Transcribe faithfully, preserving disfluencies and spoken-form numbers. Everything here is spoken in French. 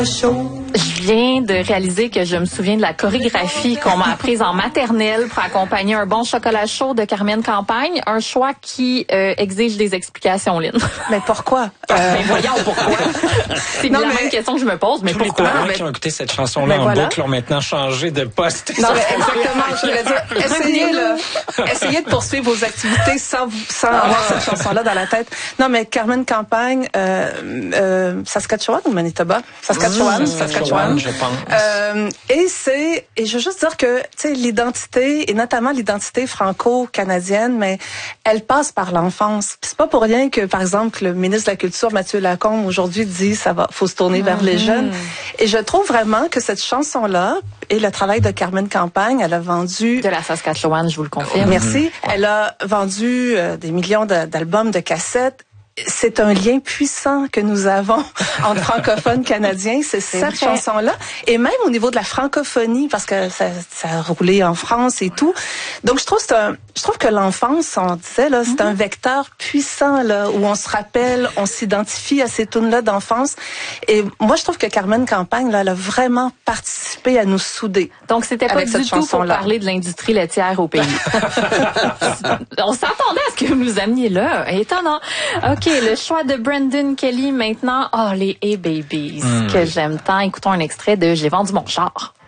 Je viens de réaliser que je me souviens de la chorégraphie qu'on m'a apprise en maternelle pour accompagner un bon chocolat chaud de Carmen Campagne, un choix qui euh, exige des explications, Lynn. Mais pourquoi? Euh... Ben voyons pourquoi. C'est non, la mais... même question que je me pose, mais tous pourquoi? Les parents mais... qui ont écouté cette chanson-là en voilà. boucle ont maintenant changé de poste. Non, mais exactement, je voulais dire, essayez, là, essayez de poursuivre vos activités sans, sans avoir cette chanson-là dans la tête. Non, mais Carmen Campagne, euh, euh, Saskatchewan ou Manitoba? Saskatchewan, mmh, Saskatchewan, je pense. Euh, et c'est, et je veux juste dire que, tu sais, l'identité, et notamment l'identité franco-canadienne, mais elle passe par l'enfance. Puis c'est pas pour rien que, par exemple, le ministre de la Culture, Mathieu Lacombe, aujourd'hui dit, ça va, faut se tourner mmh. vers les jeunes. Et je trouve vraiment que cette chanson-là, et le travail de Carmen Campagne, elle a vendu... De la Saskatchewan, je vous le confirme. Merci. Mmh. Elle a vendu euh, des millions de, d'albums, de cassettes. C'est un lien puissant que nous avons entre francophones canadiens, c'est, c'est cette vrai. chanson-là. Et même au niveau de la francophonie, parce que ça, ça a roulé en France et tout. Donc, je trouve c'est un, je trouve que l'enfance, on disait, là, c'est mm-hmm. un vecteur puissant, là, où on se rappelle, on s'identifie à ces tunes-là d'enfance. Et moi, je trouve que Carmen Campagne, là, elle a vraiment participé à nous souder. Donc, c'était pas du tout pour parler de l'industrie laitière au pays. On s'attendait à ce que vous nous ameniez là. Étonnant. OK, le choix de Brendan Kelly maintenant. Oh, les Hey Babies, mm. que j'aime tant. Écoutons un extrait de J'ai vendu mon char.